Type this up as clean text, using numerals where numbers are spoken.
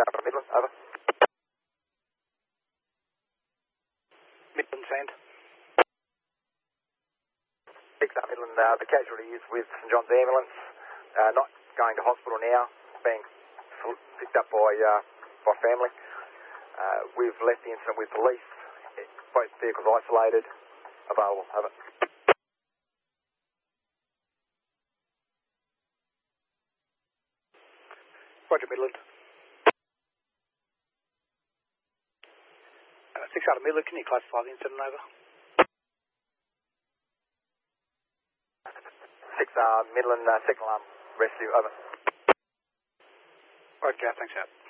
Midland, over. Midland, send. 6 Midland, the casualty is with St John's Ambulance, not going to hospital now, being picked up by family. We've left the incident with police, both vehicles isolated, available, over. Roger, Midland. 6 Midland, can you classify the incident, over? 6 Midland, second alarm rescue, over. Roger, thanks, out.